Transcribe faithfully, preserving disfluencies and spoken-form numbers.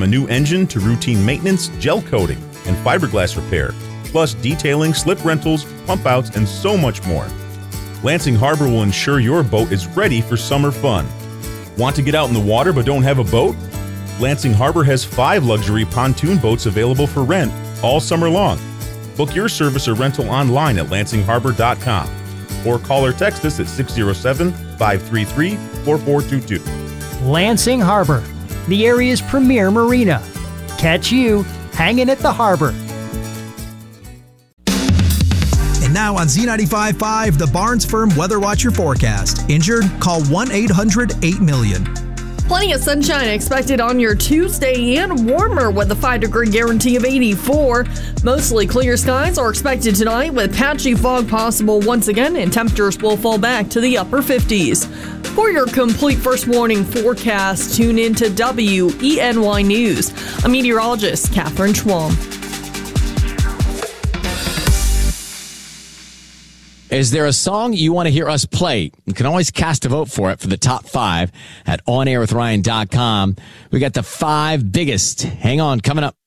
a new engine to routine maintenance, gel coating, and fiberglass repair, plus detailing, slip rentals, pump outs, and so much more. Lansing Harbor will ensure your boat is ready for summer fun. Want to get out in the water but don't have a boat? Lansing Harbor has five luxury pontoon boats available for rent all summer long. Book your service or rental online at lansing harbor dot com or call or text us at six oh seven, five three three, four four two two. Lansing Harbor, the area's premier marina. Catch you hanging at the harbor. And now on Z ninety-five point five, the Barnes Firm Weather Watcher forecast. Injured? Call one eight hundred eight million. Plenty of sunshine expected on your Tuesday and warmer with a five degree guarantee of eighty-four. Mostly clear skies are expected tonight with patchy fog possible once again, and temperatures will fall back to the upper fifties. For your complete first warning forecast, tune in to W E N Y News. I'm meteorologist Catherine Schwalm. Is there a song you want to hear us play? You can always cast a vote for it for the top five at on air with ryan dot com. We got the five biggest. Hang on, coming up.